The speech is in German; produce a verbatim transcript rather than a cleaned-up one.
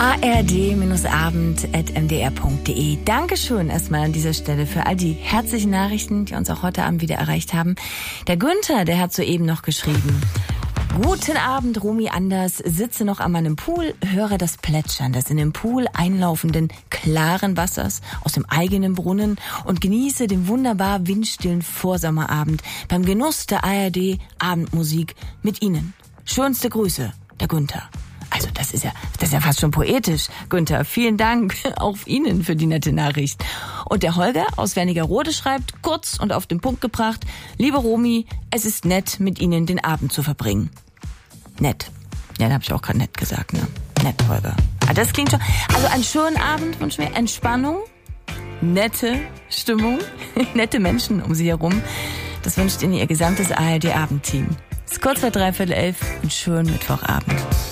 a r d abend at m d r punkt d e. Dankeschön erstmal an dieser Stelle für all die herzlichen Nachrichten, die uns auch heute Abend wieder erreicht haben. Der Günther, der hat soeben noch geschrieben: Guten Abend, Romy Anders. Sitze noch an meinem Pool, höre das Plätschern des in den Pool einlaufenden klaren Wassers aus dem eigenen Brunnen und genieße den wunderbar windstillen Vorsommerabend beim Genuss der A R D Abendmusik mit Ihnen. Schönste Grüße, der Günther. Also das ist ja, das ist ja fast schon poetisch, Günther. Vielen Dank auch Ihnen für die nette Nachricht. Und der Holger aus Wernigerode schreibt, kurz und auf den Punkt gebracht: Liebe Romy, es ist nett, mit Ihnen den Abend zu verbringen. Nett. Ja, da habe ich auch gerade nett gesagt, ne? Nett, Holger. Ah, das klingt schon. Also einen schönen Abend wünschen wir, Entspannung, nette Stimmung, nette Menschen um Sie herum. Das wünscht Ihnen Ihr gesamtes A R D-Abendteam. Es ist kurz vor dreiviertel elf und schönen Mittwochabend.